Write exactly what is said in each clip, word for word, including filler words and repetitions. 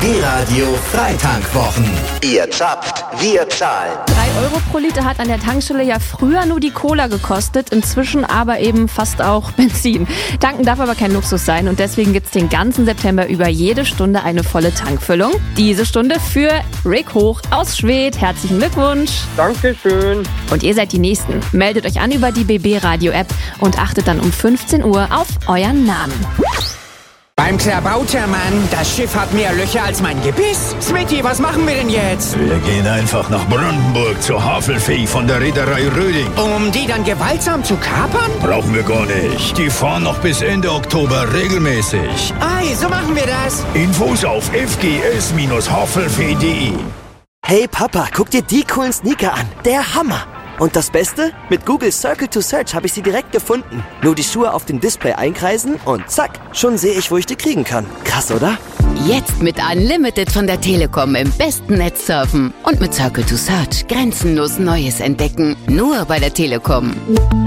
B B-Radio Freitankwwochen. Ihr zapft, wir zahlen. Drei Euro pro Liter hat an der Tankstelle ja früher nur die Cola gekostet, inzwischen aber eben fast auch Benzin. Tanken darf aber kein Luxus sein und deswegen gibt's den ganzen September über jede Stunde eine volle Tankfüllung. Diese Stunde für Rick Hoch aus Schwedt. Herzlichen Glückwunsch. Dankeschön. Und ihr seid die Nächsten. Meldet euch an über die B B-Radio-App und achtet dann um fünfzehn Uhr auf euren Namen. Beim Klabautermann, das Schiff hat mehr Löcher als mein Gebiss. Smitty, was machen wir denn jetzt? Wir gehen einfach nach Brandenburg zur Havelfee von der Reederei Röding. Um die dann gewaltsam zu kapern? Brauchen wir gar nicht. Die fahren noch bis Ende Oktober regelmäßig. Ei, so machen wir das. Infos auf f g s havelfee punkt d e. Hey Papa, guck dir die coolen Sneaker an. Der Hammer. Und das Beste? Mit Google Circle to Search habe ich sie direkt gefunden. Nur die Schuhe auf dem Display einkreisen und zack, schon sehe ich, wo ich die kriegen kann. Krass, oder? Jetzt mit Unlimited von der Telekom im besten Netz surfen. Und mit Circle to Search grenzenlos Neues entdecken. Nur bei der Telekom.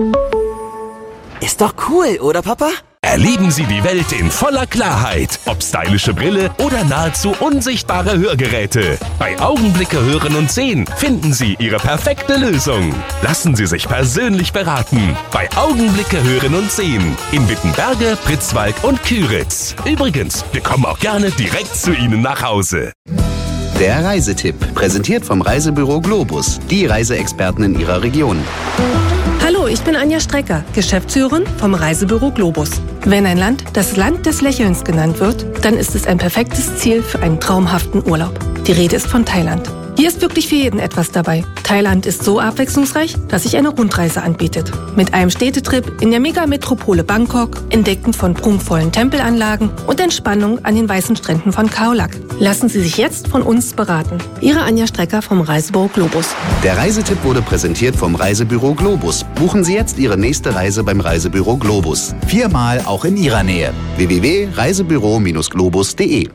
Ist doch cool, oder Papa? Erleben Sie die Welt in voller Klarheit. Ob stylische Brille oder nahezu unsichtbare Hörgeräte. Bei Augenblicke hören und sehen finden Sie Ihre perfekte Lösung. Lassen Sie sich persönlich beraten. Bei Augenblicke hören und sehen. In Wittenberge, Pritzwalk und Küritz. Übrigens, wir kommen auch gerne direkt zu Ihnen nach Hause. Der Reisetipp, präsentiert vom Reisebüro Globus. Die Reiseexperten in Ihrer Region. Hallo, ich bin Anja Strecker, Geschäftsführerin vom Reisebüro Globus. Wenn ein Land das Land des Lächelns genannt wird, dann ist es ein perfektes Ziel für einen traumhaften Urlaub. Die Rede ist von Thailand. Hier ist wirklich für jeden etwas dabei. Thailand ist so abwechslungsreich, dass sich eine Rundreise anbietet. Mit einem Städtetrip in der Megametropole Bangkok, Entdecken von prunkvollen Tempelanlagen und Entspannung an den weißen Stränden von Khao Lak. Lassen Sie sich jetzt von uns beraten. Ihre Anja Strecker vom Reisebüro Globus. Der Reisetipp wurde präsentiert vom Reisebüro Globus. Buchen Sie jetzt Ihre nächste Reise beim Reisebüro Globus. Viermal auch in Ihrer Nähe. w w w punkt reisebüro globus punkt d e.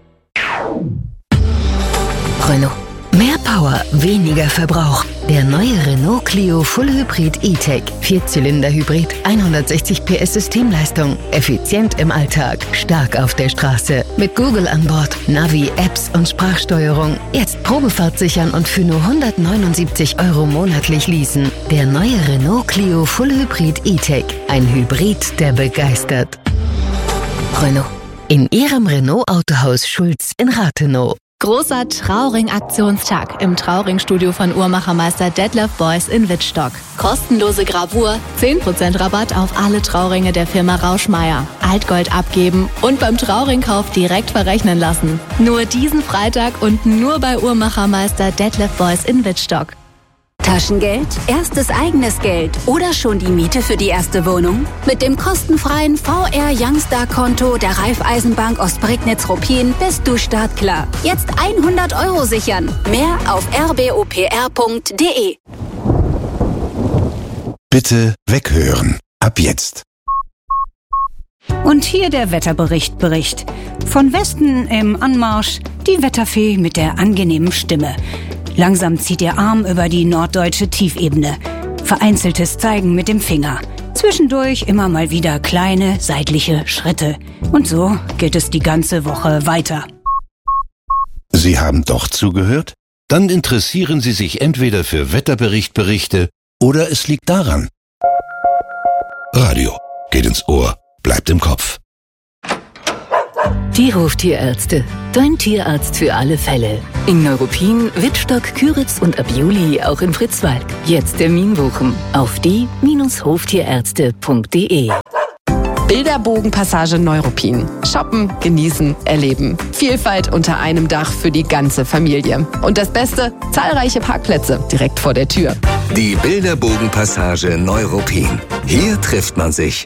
Renault. Mehr Power, weniger Verbrauch. Der neue Renault Clio Full Hybrid E-Tech. Vierzylinder-Hybrid, hundertsechzig P S Systemleistung. Effizient im Alltag, stark auf der Straße. Mit Google an Bord, Navi, Apps und Sprachsteuerung. Jetzt Probefahrt sichern und für nur hundertneunundsiebzig Euro monatlich leasen. Der neue Renault Clio Full Hybrid E-Tech. Ein Hybrid, der begeistert. Renault. In Ihrem Renault-Autohaus Schulz in Rathenow. Großer Trauring-Aktionstag im Trauring-Studio von Uhrmachermeister Detlef Beuys in Wittstock. Kostenlose Gravur, zehn Prozent Rabatt auf alle Trauringe der Firma Rauschmeier. Altgold abgeben und beim Trauringkauf direkt verrechnen lassen. Nur diesen Freitag und nur bei Uhrmachermeister Detlef Beuys in Wittstock. Taschengeld, erstes eigenes Geld oder schon die Miete für die erste Wohnung? Mit dem kostenfreien V R Youngstar-Konto der Raiffeisenbank Ostprignitz-Ruppin bist du startklar. Jetzt hundert Euro sichern. Mehr auf r b o p r punkt d e. Bitte weghören. Ab jetzt. Und hier der Wetterbericht Bericht. Von Westen im Anmarsch die Wetterfee mit der angenehmen Stimme. Langsam zieht ihr Arm über die norddeutsche Tiefebene. Vereinzeltes Zeigen mit dem Finger. Zwischendurch immer mal wieder kleine, seitliche Schritte. Und so geht es die ganze Woche weiter. Sie haben doch zugehört? Dann interessieren Sie sich entweder für Wetterberichtberichte oder es liegt daran. Radio geht ins Ohr, bleibt im Kopf. Die Hoftierärzte. Dein Tierarzt für alle Fälle. In Neuruppin, Wittstock, Küritz und ab Juli auch in Pritzwalk. Jetzt Termin buchen auf die Hoftierärzte punkt d e. Bilderbogenpassage Neuruppin. Shoppen, genießen, erleben. Vielfalt unter einem Dach für die ganze Familie. Und das Beste, zahlreiche Parkplätze direkt vor der Tür. Die Bilderbogenpassage Neuruppin. Hier trifft man sich.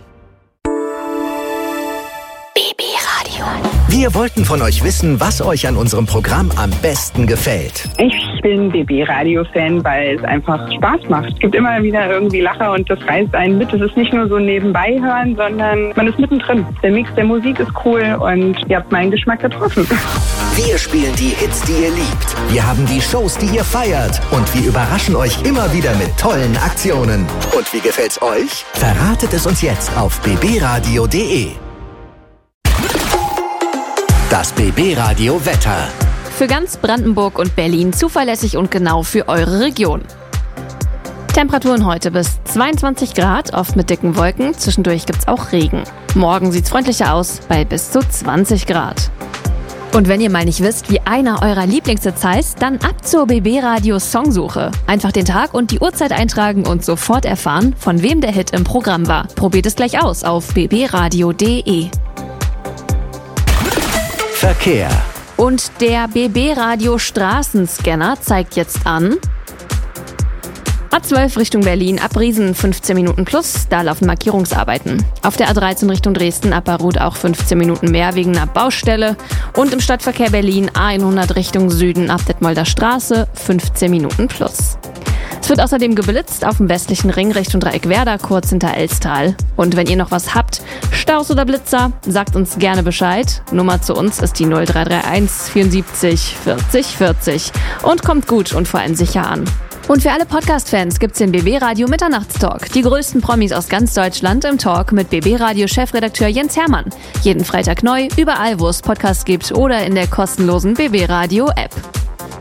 Wir wollten von euch wissen, was euch an unserem Programm am besten gefällt. Ich bin B B-Radio-Fan, weil es einfach Spaß macht. Es gibt immer wieder irgendwie Lacher und das reißt einen mit. Es ist nicht nur so nebenbei hören, sondern man ist mittendrin. Der Mix der Musik ist cool und ihr habt meinen Geschmack getroffen. Wir spielen die Hits, die ihr liebt. Wir haben die Shows, die ihr feiert. Und wir überraschen euch immer wieder mit tollen Aktionen. Und wie gefällt's euch? Verratet es uns jetzt auf b b radio punkt d e. Das B B-Radio Wetter. Für ganz Brandenburg und Berlin zuverlässig und genau für eure Region. Temperaturen heute bis zweiundzwanzig Grad, oft mit dicken Wolken. Zwischendurch gibt's auch Regen. Morgen sieht's freundlicher aus, bei bis zu zwanzig Grad. Und wenn ihr mal nicht wisst, wie einer eurer Lieblingshits heißt, dann ab zur B B-Radio Songsuche. Einfach den Tag und die Uhrzeit eintragen und sofort erfahren, von wem der Hit im Programm war. Probiert es gleich aus auf b b radio punkt d e. Verkehr. Und der B B-Radio Straßenscanner zeigt jetzt an: A zwölf Richtung Berlin, ab Riesen fünfzehn Minuten plus, da laufen Markierungsarbeiten. Auf der A dreizehn Richtung Dresden, ab Barut auch fünfzehn Minuten mehr wegen einer Baustelle. Und im Stadtverkehr Berlin A hundert Richtung Süden, ab Detmolder Straße, fünfzehn Minuten plus. Es wird außerdem geblitzt auf dem westlichen Ring Richtung Dreieckwerder, kurz hinter Elstal. Und wenn ihr noch was habt, Staus oder Blitzer, sagt uns gerne Bescheid. Nummer zu uns ist die null drei drei eins vierundsiebzig vierzig vierzig. Und kommt gut und vor allem sicher an. Und für alle Podcast-Fans gibt's den B B-Radio Mitternachtstalk. Die größten Promis aus ganz Deutschland im Talk mit B B-Radio-Chefredakteur Jens Hermann. Jeden Freitag neu, überall wo es Podcasts gibt oder in der kostenlosen B B-Radio-App.